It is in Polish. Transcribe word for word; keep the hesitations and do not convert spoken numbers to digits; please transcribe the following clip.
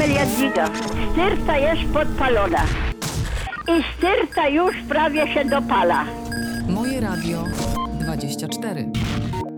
Aniel Jadwiga. Styrta jest podpalona. I styrta już prawie się dopala. Moje Radio dwadzieścia cztery.